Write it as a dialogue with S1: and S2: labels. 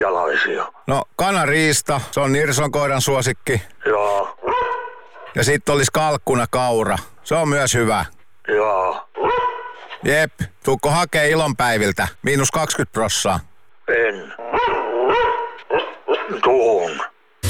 S1: jalaisia.
S2: No kanariista, se on Nirson koiran suosikki.
S1: Joo.
S2: Ja sitten olisi kalkkuna kaura. Se on myös hyvä.
S1: Joo.
S2: Jep, tuukko hakee ilonpäiviltä? -20%.
S1: En. Tuun.